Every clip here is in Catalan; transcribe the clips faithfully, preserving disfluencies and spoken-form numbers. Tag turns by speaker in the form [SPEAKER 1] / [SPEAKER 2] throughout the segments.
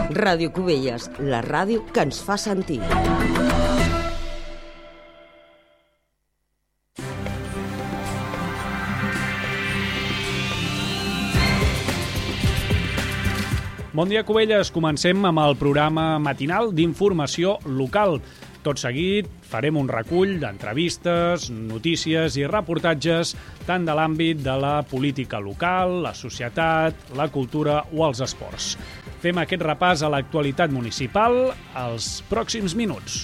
[SPEAKER 1] Ràdio Cubelles, la ràdio que ens fa sentir.
[SPEAKER 2] Bon dia, Cubelles. Comencem amb el programa matinal d'informació local. Tot seguit farem un recull d'entrevistes, notícies i reportatges tant de l'àmbit de la política local, la societat, la cultura o els esports. Fem aquest repàs a l'actualitat municipal als pròxims minuts.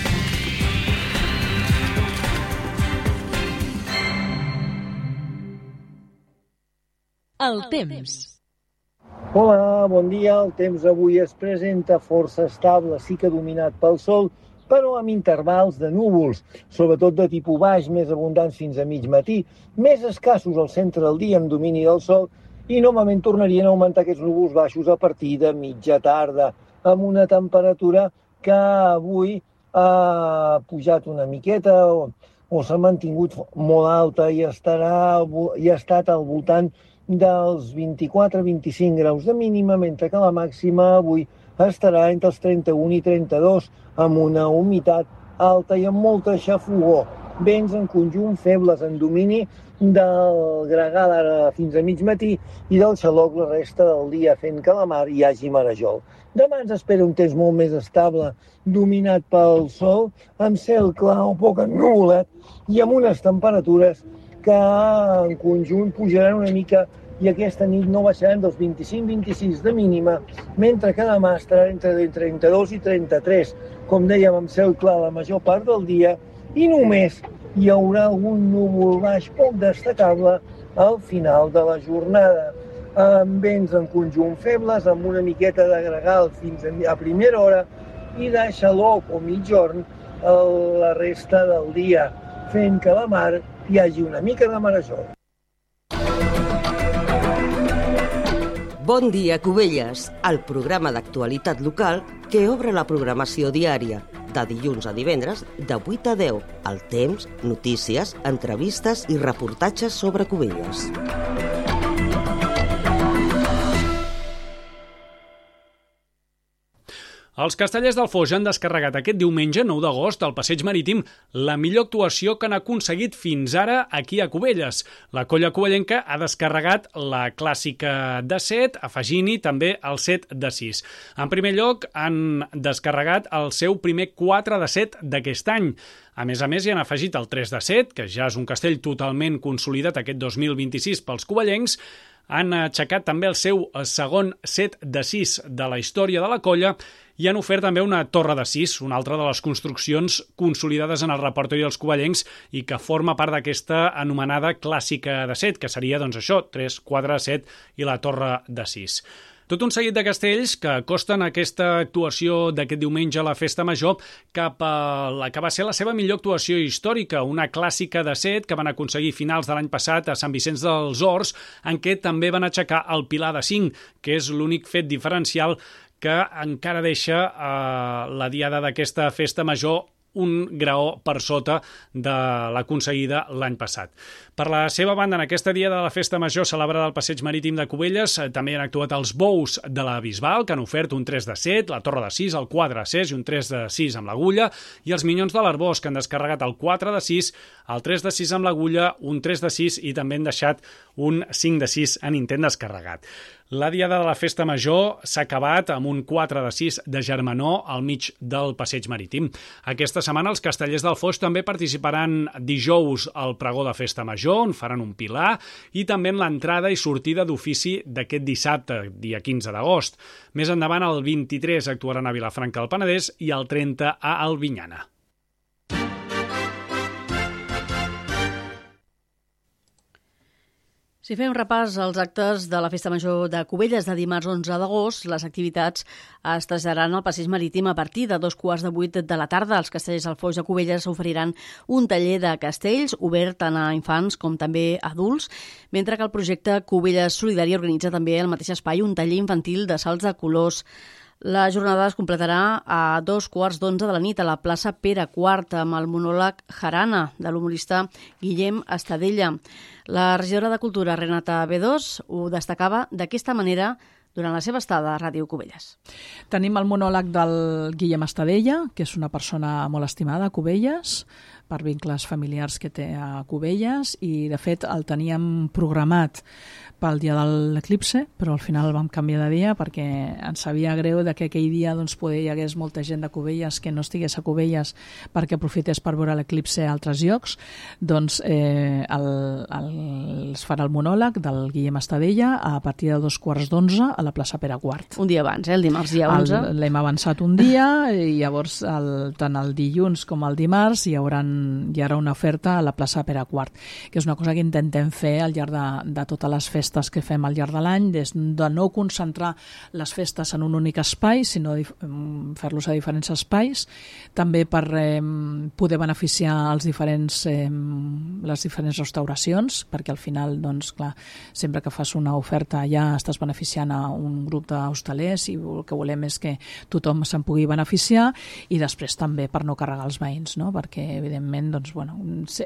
[SPEAKER 3] El temps.
[SPEAKER 4] Hola, bon dia. El temps avui es presenta força estable, sí que dominat pel sol, però amb intervals de núvols, sobretot de tipus baix, més abundants fins a mig matí, més escassos al centre del dia amb domini del sol, i normalment tornarien a augmentar aquests núvols baixos a partir de mitja tarda, amb una temperatura que avui ha pujat una miqueta o, o s'ha mantingut molt alta i, estarà, i ha estat al voltant dels vint-i-quatre a vint-i-cinc graus de mínima, mentre que la màxima avui estarà entre els trenta-un i trenta-dos, amb una humitat alta i amb molta xafogor. Vents en conjunt febles en domini del gregal ara fins a mig matí i del xaloc la resta del dia, fent que a la mar hi hagi marejol. Demà ens espera un temps molt més estable, dominat pel sol, amb cel clar o poc ennuvolat i amb unes temperatures que en conjunt pujaran una mica i aquesta nit no baixaran dels vint-i-cinc a vint-i-sis de mínima, mentre que demà estarà entre trenta-dos i trenta-tres, com dèiem, amb cel clar la major part del dia, i només hi haurà algun núvol baix poc destacable al final de la jornada, amb vents en conjunt febles, amb una miqueta de gregal fins a primera hora i de xaloc o mitjorn a la resta del dia, fent que a la mar hi hagi una mica de marejol.
[SPEAKER 1] Bon dia, Cubelles, el programa d'actualitat local que obre la programació diària, de dilluns a divendres, de vuit a deu. El temps, notícies, entrevistes i reportatges sobre Cubelles.
[SPEAKER 2] Els Castellers del Foix han descarregat aquest diumenge, nou d'agost, al Passeig Marítim, la millor actuació que han aconseguit fins ara aquí a Cubelles. La colla cubellenca ha descarregat la clàssica de set, afegint-hi també el set de sis. En primer lloc, han descarregat el seu primer quatre de set d'aquest any. A més a més, hi han afegit el tres de set, que ja és un castell totalment consolidat aquest dos mil vint-i-sis pels cubellencs. Han aixecat també el seu segon set de sis de la història de la colla i han ofert també una torre de sis, una altra de les construccions consolidades en el repertori dels cubellencs i que forma part d'aquesta anomenada clàssica de set, que seria doncs això, tres, quatre, set i la torre de sis. Tot un seguit de castells que acosten aquesta actuació d'aquest diumenge a la Festa Major cap a la que va ser la seva millor actuació històrica, una clàssica de set que van aconseguir finals de l'any passat a Sant Vicenç dels Horts, en què també van aixecar el pilar de cinc, que és l'únic fet diferencial que encara deixa eh, la diada d'aquesta Festa Major un graó per sota de l'aconseguida l'any passat. Per la seva banda, en aquesta dia de la Festa Major celebrada al Passeig Marítim de Cubelles, també han actuat els bous de la Bisbal, que han ofert un tres de set, la torre de sis, el quatre de sis i un tres de sis amb l'agulla, i els minyons de l'Arbós, que han descarregat el quatre de sis, el tres de sis amb l'agulla, un tres de sis i també han deixat un cinc de sis en intent descarregat. La diada de la Festa Major s'ha acabat amb un quatre de sis de germanor al mig del Passeig Marítim. Aquesta setmana els Castellers del Foix també participaran dijous al pregó de Festa Major, on faran un pilar, i també en l'entrada i sortida d'ofici d'aquest dissabte, dia quinze d'agost. Més endavant, el vint-i-tres, actuaran a Vilafranca del Penedès i el trenta a Albinyana.
[SPEAKER 3] Si fem repàs als actes de la Festa Major de Cubelles de dimarts onze d'agost, les activitats es traslladaran al Passeig Marítim a partir de dos quarts de vuit de la tarda. Els Castellers del Foix de Cubelles oferiran un taller de castells obert tant a infants com també a adults, mentre que el projecte Cubelles Solidari organitza també al mateix espai un taller infantil de salts de colors. La jornada es completarà a dos quarts d'onze de la nit a la plaça Pere quart amb el monòleg Jarana de l'humorista Guillem Estadella. La regidora de Cultura, Renata Bedós, ho destacava d'aquesta manera durant la seva estada a Ràdio Cubelles.
[SPEAKER 5] Tenim el monòleg del Guillem Estadella, que és una persona molt estimada a Cubelles, per vincles familiars que té a Cubelles, i de fet el teníem programat pel dia de l'eclipse, però al final el vam canviar de dia perquè ens sabia greu de que aquell dia doncs, poder hi hagués molta gent de Cubelles que no estigués a Cubelles perquè aprofités per veure l'eclipse a altres llocs. Doncs eh, el, el, es farà el monòleg del Guillem Estadella a partir de dos quarts d'onze a la plaça Pere Quart.
[SPEAKER 3] Un dia abans, eh? El dimarts dia onze.
[SPEAKER 5] L'hem avançat un dia i llavors el, tant el dilluns com el dimarts hi haurà, hi haurà una oferta a la plaça Pere Quart, que és una cosa que intentem fer al llarg de, de totes les festes que fem al llarg de l'any, des de no concentrar les festes en un únic espai, sinó fer-los a diferents espais, també per eh, poder beneficiar els diferents, eh, les diferents restauracions, perquè al final, doncs, clar, sempre que fas una oferta ja estàs beneficiant a un grup d'hostalers i el que volem és que tothom se'n pugui beneficiar, i després també per no carregar els veïns, no? Perquè evidentment, doncs, bueno,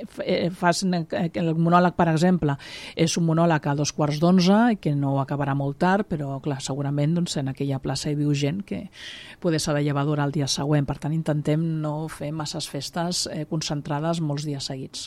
[SPEAKER 5] fas el monòleg, per exemple, és un monòleg a dos quarts d'onze, que no acabarà molt tard, però clar, segurament doncs, en aquella plaça hi viu gent que poder ser de llevadora el dia següent. Per tant, intentem no fer masses festes eh, concentrades molts dies seguits.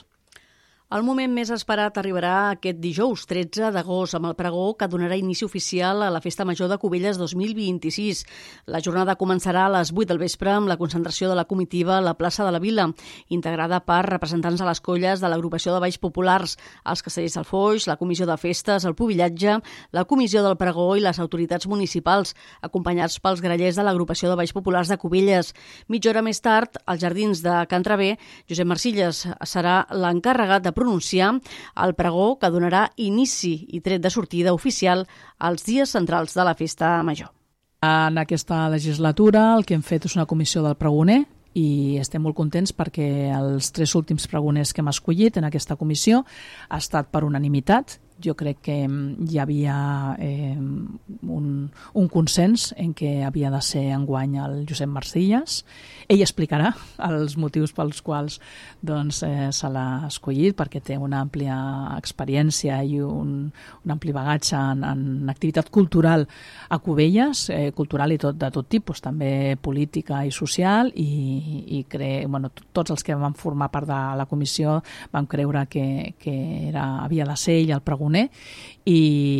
[SPEAKER 3] El moment més esperat arribarà aquest dijous, tretze d'agost, amb el pregó que donarà inici oficial a la Festa Major de Cubelles dos mil vint-i-sis. La jornada començarà a les vuit del vespre amb la concentració de la comitiva a la plaça de la Vila, integrada per representants de les colles de l'agrupació de balls populars, els castellers del Foix, la comissió de festes, el pubillatge, la comissió del pregó i les autoritats municipals, acompanyats pels grallers de l'agrupació de balls populars de Cubelles. Mitja hora més tard, als jardins de Can Traver, Josep Marcilles serà l'encarregat de pronunciar el pregó que donarà inici i tret de sortida oficial als dies centrals de la Festa Major.
[SPEAKER 5] En aquesta legislatura el que hem fet és una comissió del pregoner i estem molt contents perquè els tres últims pregoners que hem escollit en aquesta comissió ha estat per unanimitat. Jo crec que hi havia eh, un, un consens en què havia de ser enguany el Josep Marcilles. Ell explicarà els motius pels quals doncs, eh, se l'ha escollit, perquè té una àmplia experiència i un, un ampli bagatge en, en activitat cultural a Cubelles, eh, cultural i tot, de tot tipus, també política i social, i, i cre... bueno, tots els que vam formar part de la comissió vam creure que, que era, havia de ser ell el pregoner, i,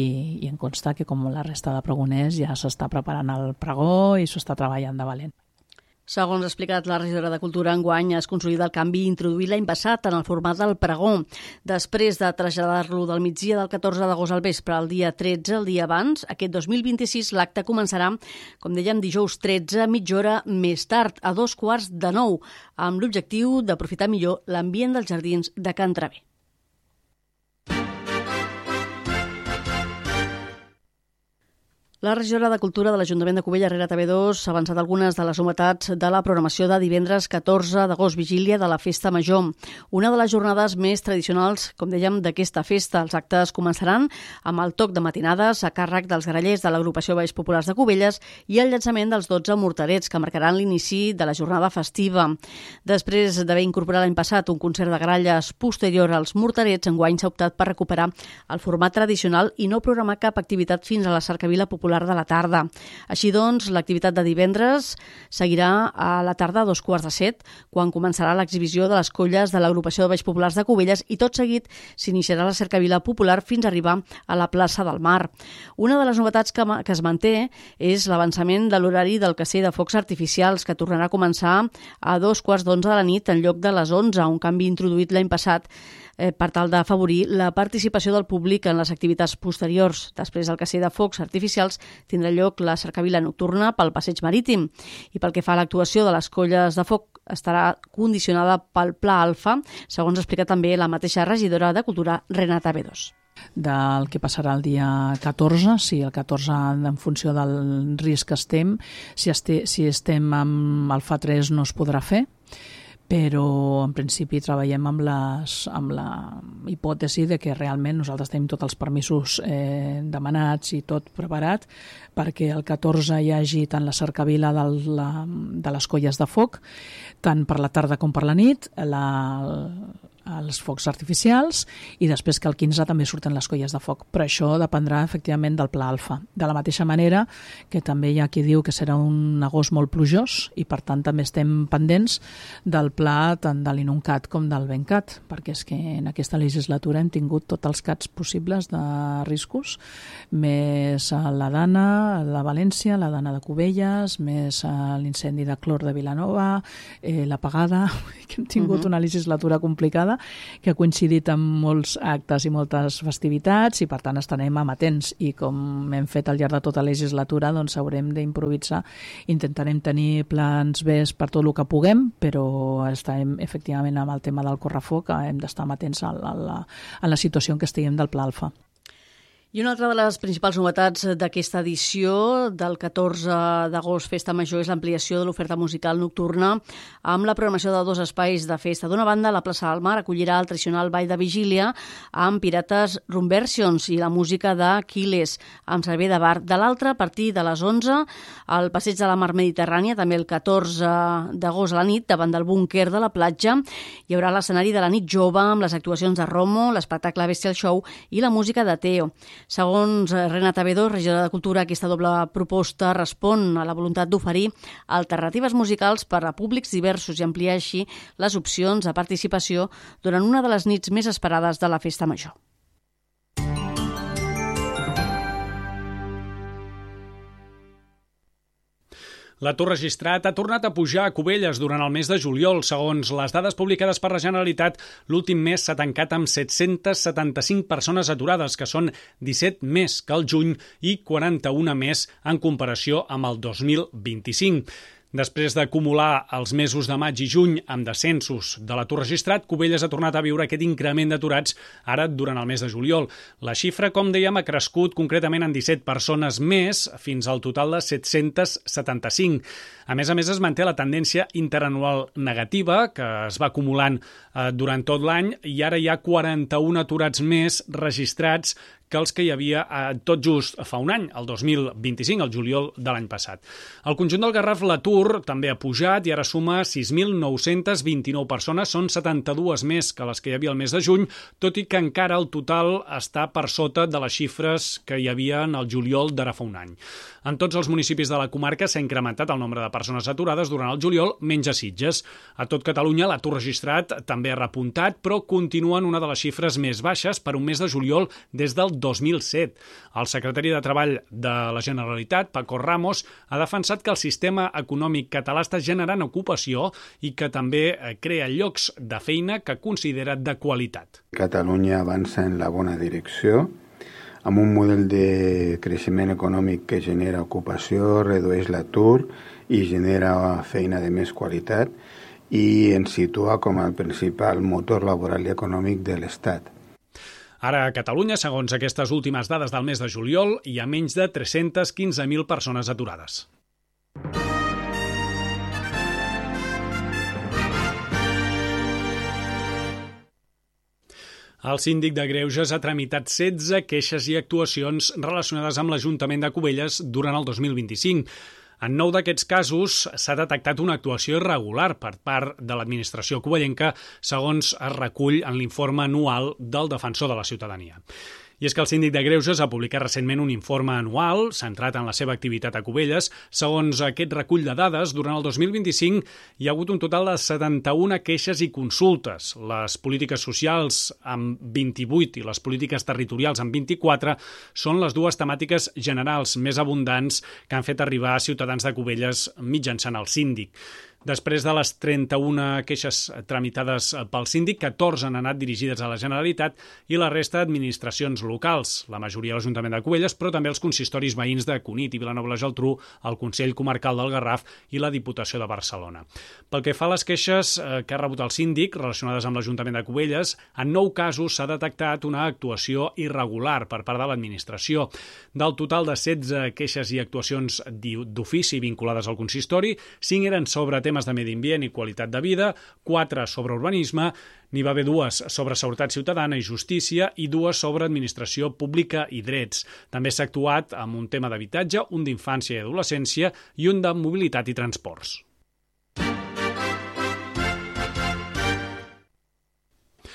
[SPEAKER 5] i em consta que com la resta de pregoners ja s'està preparant el pregó i s'ho està treballant de valent.
[SPEAKER 3] Segons ha explicat la regidora de Cultura, enguany es consolida el canvi introduït l'any passat en el format del pregó. Després de traslladar-lo del migdia del catorze d'agost al vespre al dia tretze, el dia abans, aquest dos mil vint-i-sis l'acte començarà, com dèiem, dijous tretze, mitja hora més tard, a dos quarts de nou, amb l'objectiu d'aprofitar millor l'ambient dels jardins de Can Traver. La regidora de Cultura de l'Ajuntament de Cubelles, Rera Tavedós, ha avançat algunes de les novetats de la programació de divendres catorze d'agost, vigília de la Festa Major. Una de les jornades més tradicionals, com dèiem, d'aquesta festa. Els actes començaran amb el toc de matinades a càrrec dels grallers de l'agrupació Balls Populars de Cubelles i el llançament dels dotze morterets, que marcaran l'inici de la jornada festiva. Després d'haver incorporat l'any passat un concert de gralles posterior als morterets, enguany s'ha optat per recuperar el format tradicional i no programar cap activitat fins a la cercavila popular de la tarda. Així doncs, l'activitat de divendres seguirà a la tarda a dos quarts de set, quan començarà l'exhibició de les colles de l'agrupació de Balls Populars de Cubelles, i tot seguit s'iniciarà la cercavila popular fins a arribar a la plaça del Mar. Una de les novetats que, que es manté és l'avançament de l'horari del cacer de focs artificials, que tornarà a començar a dos quarts d'onze de la nit en lloc de les onze, un canvi introduït l'any passat eh, per tal d'afavorir la participació del públic en les activitats posteriors. Després del cacer de focs artificials tindrà lloc la cercavila nocturna pel passeig marítim, i pel que fa a l'actuació de les colles de foc estarà condicionada pel Pla Alfa, segons explica també la mateixa regidora de Cultura, Renata Tavedós.
[SPEAKER 5] Del que passarà el dia catorze, si el catorze en funció del risc que estem, si, este, si estem amb Alfa tres no es podrà fer, però en principi treballem amb, les, amb la hipòtesi de que realment nosaltres tenim tots els permisos eh, demanats i tot preparat perquè el catorze hi hagi tant la cercavila de, la, de les colles de foc, tant per la tarda com per la nit. La, els focs artificials i després que el quinze també surten les colles de foc. Però això dependrà efectivament del pla alfa. De la mateixa manera que també hi ha qui diu que serà un agost molt plujós i per tant també estem pendents del pla tant de l'Inuncat com del Bencat, perquè és que en aquesta legislatura hem tingut tots els cats possibles de riscos, més la Dana de València, la Dana de Cubelles, més l'incendi de Clor de Vilanova, eh, l'apagada, que hem tingut uh-huh. una legislatura complicada que ha coincidit amb molts actes i moltes festivitats i per tant estarem amatents i com hem fet al llarg de tota la legislatura doncs haurem d'improvisar, intentarem tenir plans B per tot el que puguem, però estarem efectivament amb el tema del correfoc, hem d'estar amatents a la, a la, a la situació en què estiguem del pla alfa.
[SPEAKER 3] I una altra de les principals novetats d'aquesta edició del catorze d'agost Festa Major és l'ampliació de l'oferta musical nocturna amb la programació de dos espais de festa. D'una banda, la plaça del Mar acollirà el tradicional ball de vigília amb Pirates Rumversions i la música de Quiles amb servei de bar. De l'altra, a partir de les onze, al Passeig de la Mar Mediterrània, també el catorze d'agost a la nit, davant del búnquer de la platja, hi haurà l'escenari de la nit jove amb les actuacions de Romo, l'espectacle Bestial Show i la música de Teo. Segons Renata Bedó, regidora de Cultura, aquesta doble proposta respon a la voluntat d'oferir alternatives musicals per a públics diversos i ampliar així les opcions de participació durant una de les nits més esperades de la Festa Major.
[SPEAKER 2] L'atur registrat ha tornat a pujar a Cubelles durant el mes de juliol. Segons les dades publicades per la Generalitat, l'últim mes s'ha tancat amb set-cents setanta-cinc persones aturades, que són disset més que el juny i quaranta-una més en comparació amb el dos mil vint-i-cinc. Després d'acumular els mesos de maig i juny amb descensos de l'atur registrat, Cubelles ha tornat a viure aquest increment d'aturats ara durant el mes de juliol. La xifra, com dèiem, ha crescut concretament en disset persones més, fins al total de set-cents setanta-cinc. A més a més, es manté la tendència interanual negativa, que es va acumulant eh, durant tot l'any, i ara hi ha quaranta-un aturats més registrats que els que hi havia eh, tot just fa un any, el dos mil vint-i-cinc, el juliol de l'any passat. Al conjunt del Garraf l'atur també ha pujat i ara suma sis mil nou-cents vint-i-nou persones, són setanta-dues més que les que hi havia el mes de juny, tot i que encara el total està per sota de les xifres que hi havia en el juliol d'ara fa un any. En tots els municipis de la comarca s'ha incrementat el nombre de persones aturades durant el juliol, menys a Sitges. A tot Catalunya l'atur registrat també ha repuntat, però continua en una de les xifres més baixes per un mes de juliol des del dos mil set. El secretari de Treball de la Generalitat, Paco Ramos, ha defensat que el sistema econòmic català està generant ocupació i que també crea llocs de feina que considera de qualitat.
[SPEAKER 6] Catalunya avança en la bona direcció, amb un model de creixement econòmic que genera ocupació, redueix l'atur i genera feina de més qualitat i ens situa com el principal motor laboral i econòmic de l'Estat.
[SPEAKER 2] Ara a Catalunya, segons aquestes últimes dades del mes de juliol, hi ha menys de tres-cents quinze mil persones aturades. El síndic de Greuges ha tramitat setze queixes i actuacions relacionades amb l'Ajuntament de Cubelles durant el dos mil vint-i-cinc. En nou d'aquests casos s'ha detectat una actuació irregular per part de l'administració cuvellenca, segons es recull en l'informe anual del Defensor de la Ciutadania. I és que el síndic de Greuges ha publicat recentment un informe anual centrat en la seva activitat a Cubelles. Segons aquest recull de dades, durant el dos mil vint-i-cinc hi ha hagut un total de setanta-una queixes i consultes. Les polítiques socials amb vint-i-vuit i les polítiques territorials amb vint-i-quatre són les dues temàtiques generals més abundants que han fet arribar a ciutadans de Cubelles mitjançant el síndic. Després de les trenta-una queixes tramitades pel síndic, catorze han anat dirigides a la Generalitat i la resta a administracions locals, la majoria a l'Ajuntament de Cubelles, però també els consistoris veïns de Cunit i Vilanova i la Geltrú, el Consell Comarcal del Garraf i la Diputació de Barcelona. Pel que fa a les queixes que ha rebut el síndic relacionades amb l'Ajuntament de Cubelles, en nou casos s'ha detectat una actuació irregular per part de l'administració. Del total de setze queixes i actuacions d'ofici vinculades al consistori, cinc eren sobre temes temes de medi ambient i qualitat de vida, quatre sobre urbanisme, n'hi va haver dues sobre seguretat ciutadana i justícia i dues sobre administració pública i drets. També s'ha actuat amb un tema d'habitatge, un d'infància i adolescència i un de mobilitat i transports.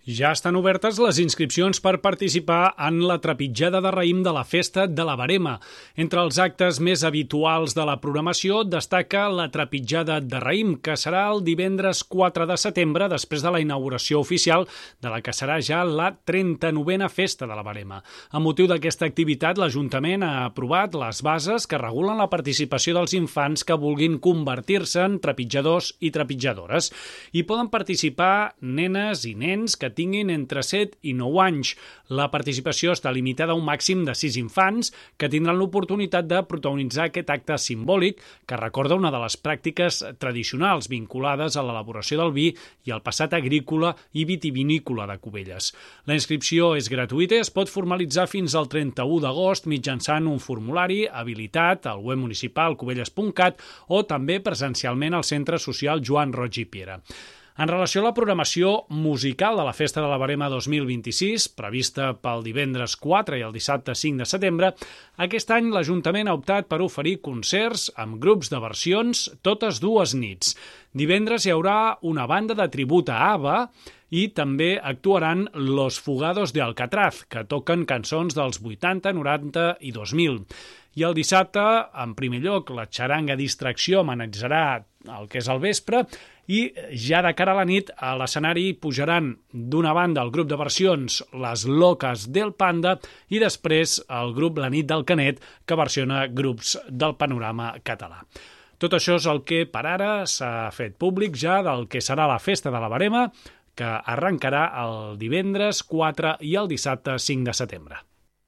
[SPEAKER 2] Ja estan obertes les inscripcions per participar en la trepitjada de raïm de la Festa de la Verema. Entre els actes més habituals de la programació destaca la trepitjada de raïm, que serà el divendres quatre de setembre, després de la inauguració oficial de la que serà ja la trenta-novena Festa de la Verema. A motiu d'aquesta activitat, l'Ajuntament ha aprovat les bases que regulen la participació dels infants que vulguin convertir-se en trepitjadors i trepitjadores. Hi poden participar nenes i nens que tinguin entre set i nou anys. La participació està limitada a un màxim de sis infants que tindran l'oportunitat de protagonitzar aquest acte simbòlic que recorda una de les pràctiques tradicionals vinculades a l'elaboració del vi i al passat agrícola i vitivinícola de Cubelles. La inscripció és gratuïta i es pot formalitzar fins al trenta-u d'agost mitjançant un formulari habilitat al web municipal cubelles punt cat o també presencialment al Centre Social Joan Roig i Piera. En relació a la programació musical de la Festa de la Verema dos mil vint-i-sis, prevista pel divendres quatre i el dissabte cinc de setembre, aquest any l'Ajuntament ha optat per oferir concerts amb grups de versions totes dues nits. Divendres hi haurà una banda de tribut a ABBA i també actuaran Los Fugados de Alcatraz, que toquen cançons dels vuitanta, noranta i dos mil. I el dissabte, en primer lloc, la xaranga Distracció amenitzarà el que és el vespre i ja de cara a la nit a l'escenari pujaran d'una banda el grup de versions Les Locas del Panda i després el grup La Nit del Canet, que versiona grups del panorama català. Tot això és el que per ara s'ha fet públic ja del que serà la Festa de la Verema, que arrencarà el divendres quatre i el dissabte cinc de setembre.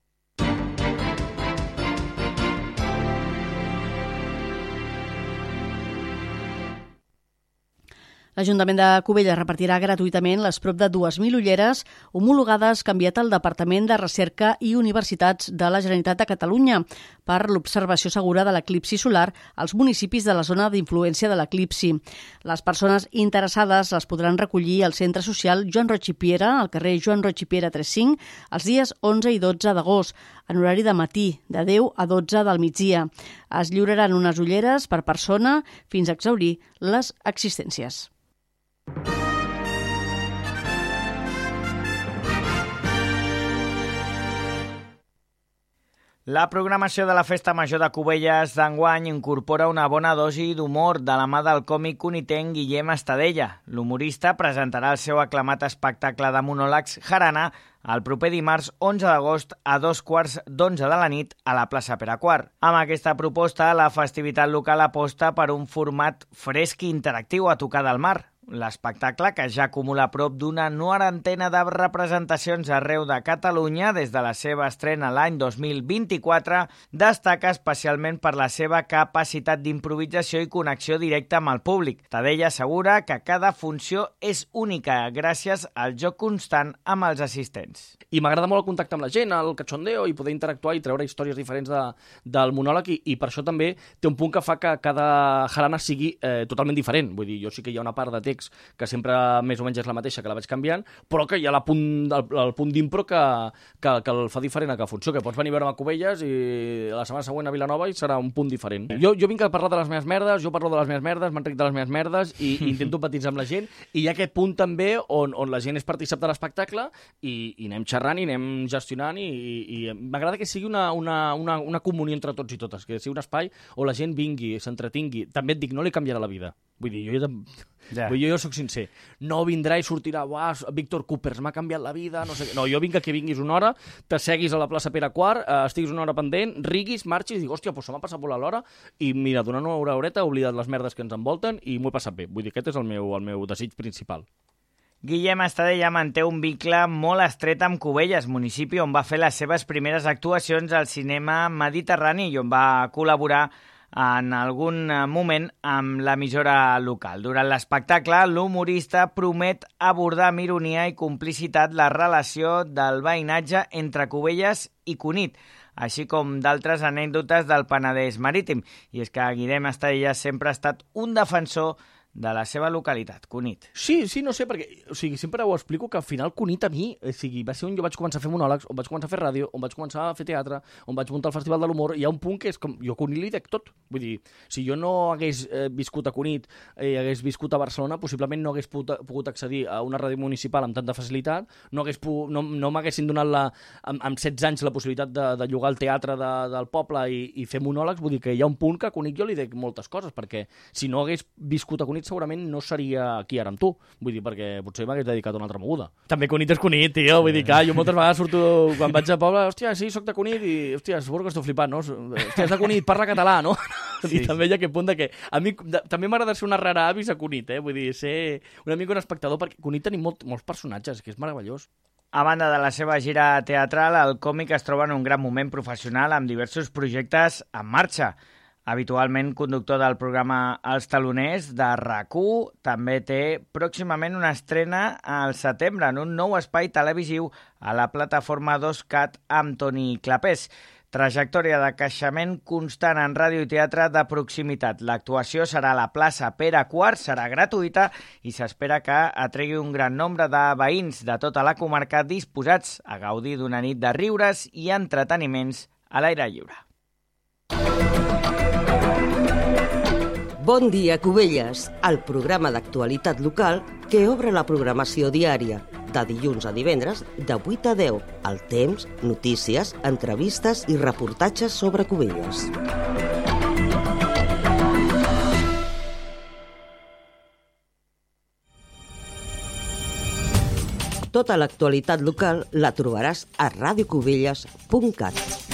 [SPEAKER 3] L'Ajuntament de Cubelles repartirà gratuïtament les prop de dues mil ulleres homologades que ha enviat el Departament de Recerca i Universitats de la Generalitat de Catalunya per l'observació segura de l'eclipsi solar als municipis de la zona d'influència de l'eclipsi. Les persones interessades les podran recollir al Centre Social Joan Roig i Piera, al carrer Joan Roig i Piera trenta cinc, els dies onze i dotze d'agost, en horari de matí, de deu a dotze del migdia. Es lliuraran unes ulleres per persona fins a exhaurir les existències.
[SPEAKER 7] La programació de la Festa Major de Cubelles d'enguany incorpora una bona dosi d'humor de la mà del còmic cunitenc Guillem Estadella. L'humorista presentarà el seu aclamat espectacle de monòlegs Jarana el proper dimarts onze d'agost a dos quarts d'onze de la nit a la plaça Pere quart. Amb aquesta proposta, la festivitat local aposta per un format fresc i interactiu a tocar del mar. L'espectacle, que ja acumula prop d'una norantena de representacions arreu de Catalunya des de la seva estrena l'any dos mil vint-i-quatre, destaca especialment per la seva capacitat d'improvisació i connexió directa amb el públic. Tadella assegura que cada funció és única gràcies al joc constant amb els assistents.
[SPEAKER 8] I m'agrada molt el contacte amb la gent, el cachondeo, i poder interactuar i treure històries diferents de, del monòleg, i, i per això també té un punt que fa que cada jarana sigui eh, totalment diferent. Vull dir, jo sí que hi ha una part de text que sempre més o menys és la mateixa, que la vaig canviant, però que hi ha la punt, el, el punt d'impro que, que, que el fa diferent a cada funció, que pots venir a veure a Cubelles i la setmana següent a Vilanova i serà un punt diferent. Jo, jo vinc a parlar de les meves merdes, jo parlo de les meves merdes, m'enric de les meves merdes i, i intento empatitzar amb la gent, i hi ha aquest punt també on, on la gent és partícip de l'espectacle i, i anem xerrant i anem gestionant i, i, i m'agrada que sigui una, una, una, una comunió entre tots i totes, que sigui un espai on la gent vingui, s'entretingui. També et dic, no li canviarà la vida. Vull dir, jo, ja. jo, jo soc sincer. No vindrà i sortirà, uah, Víctor Coopers, m'ha canviat la vida, no sé què. No, jo vinc a que vinguis una hora, te seguis a la plaça Pere quart, eh, estiguis una hora pendent, riguis, marxis, i dic, hòstia, doncs se m'ha passat volar l'hora, i mira, durant una hora horeta he oblidat les merdes que ens envolten i m'ho he passat bé. Vull dir, aquest és el meu, el meu desig principal.
[SPEAKER 7] Guillem Estadella manté un vincle molt estret amb Cubelles, municipi on va fer les seves primeres actuacions al cinema mediterrani i on va col·laborar en algun moment amb l'emissora local. Durant l'espectacle, l'humorista promet abordar amb ironia i complicitat la relació del veïnatge entre Cubelles i Cunit, així com d'altres anècdotes del Penedès marítim. I és que Guillem Estadella sempre ha estat un defensor de la seva localitat, Cunit.
[SPEAKER 8] Sí, sí, no sé, perquè o sigui, sempre ho explico que al final Cunit a mi, o sigui, va ser on jo vaig començar a fer monòlegs, on vaig començar a fer ràdio, on vaig començar a fer teatre, on vaig muntar el Festival de l'Humor. Hi ha un punt que és com, jo a Cunit li dec tot. Vull dir, si jo no hagués eh, viscut a Cunit i eh, hagués viscut a Barcelona, possiblement no hagués pogut, pogut accedir a una ràdio municipal amb tanta facilitat, no, hagués pu, no, no m'haguessin donat la, amb, amb setze anys la possibilitat de, de llogar el teatre de, del poble i, i fer monòlegs. Vull dir que hi ha un punt que a Cunit jo li dec moltes coses, perquè si no hagués viscut a Cunit segurament no seria aquí ara amb tu, vull dir, perquè potser m'hagués dedicat a una altra moguda. També Cunit és Cunit, tio, vull dir que jo moltes vegades surto, quan vaig a poble, hòstia, sí, soc de Cunit, i, hòstia, suposo que estou flipant, no? Hòstia, és de Cunit, parla català, no? Sí. I també hi ha aquest punt de que a mi de, també m'agrada ser una rara avis a Cunit, eh? Vull dir, ser una mica un espectador, perquè Cunit tenim molt, molts personatges, que és meravellós.
[SPEAKER 7] A banda de la seva gira teatral, el còmic es troba en un gran moment professional amb diversos projectes en marxa. Habitualment conductor del programa Els Taloners de RAC u, també té pròximament una estrena al setembre en un nou espai televisiu a la plataforma dos cat amb Toni Clapés. Trajectòria de creixement constant en ràdio i teatre de proximitat. L'actuació serà a la plaça Pere quart, serà gratuïta i s'espera que atregui un gran nombre de veïns de tota la comarca disposats a gaudir d'una nit de riures i entreteniments a l'aire lliure.
[SPEAKER 1] Bon dia, Cubelles, el programa d'actualitat local que obre la programació diària, de dilluns a divendres, de vuit a deu, al temps, notícies, entrevistes i reportatges sobre Cubelles. Tota l'actualitat local la trobaràs a radiocubelles punt cat.